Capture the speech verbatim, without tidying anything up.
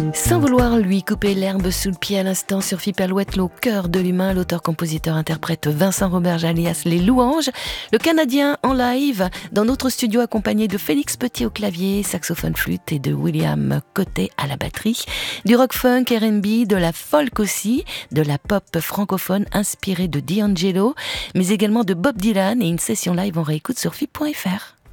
Sans vouloir lui couper l'herbe sous le pied à l'instant sur F I P Alouette, au cœur de l'humain, l'auteur-compositeur-interprète Vincent Roberge alias Les Louanges, le Canadien en live dans notre studio accompagné de Félix Petit au clavier, saxophone flûte et de William Côté à la batterie, du rock funk, R and B, de la folk aussi, de la pop francophone inspirée de D'Angelo, mais également de Bob Dylan et une session live en réécoute sur F I P point F R.